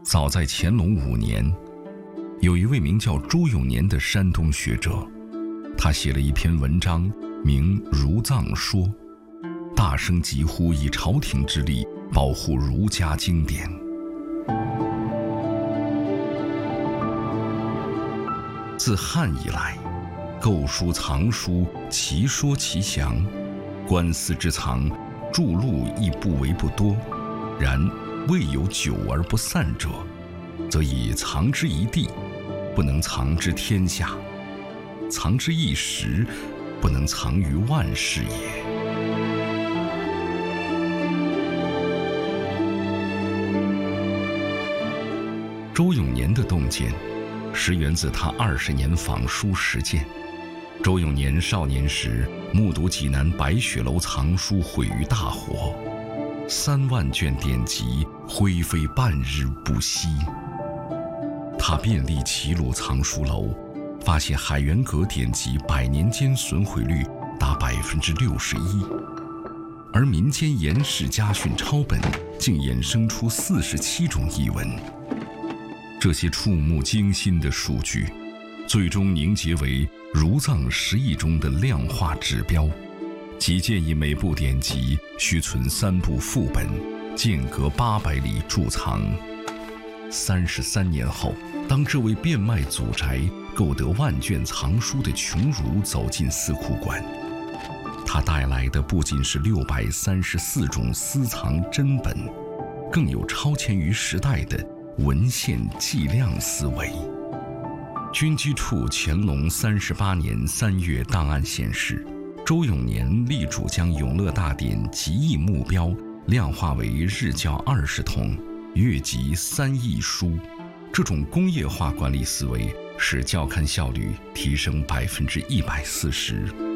早在乾隆5年，有一位名叫周永年的山东学者，他写了一篇文章，名《儒藏说》，大声疾呼以朝廷之力保护儒家经典。自汉以来，构书藏书，其说其详，官司之藏，著录亦不为不多，然未有久而不散者，则以藏之一地，不能藏之天下；藏之一时，不能藏于万世也。周永年的洞见，实源自他20年访书实践。周永年少年时，目睹济南白雪楼藏书毁于大火，3万卷典籍灰飞半日不息。他遍历齐鲁藏书楼，发现海源阁典籍100年间损毁率达61%，而民间颜氏家训抄本竟衍生出47种译文。这些触目惊心的数据，最终凝结为儒藏10义中的量化指标，即建议每部典籍需存3部副本，间隔800里贮藏。33年后，当这位变卖祖宅、购得万卷藏书的穷儒走进四库馆，他带来的不仅是634种私藏珍本，更有超前于时代的文献计量思维。军机处乾隆38年3月档案显示，周永年力主将《永乐大典》集译目标量化为日教20统，月集3亿书。这种工业化管理思维使校刊效率提升140%。